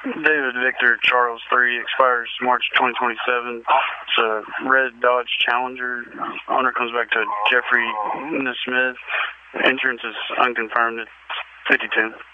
David Victor Charles 3 expires March 2027. It's a red Dodge Challenger. Owner comes back to Jeffrey Smith. Insurance is unconfirmed at 52.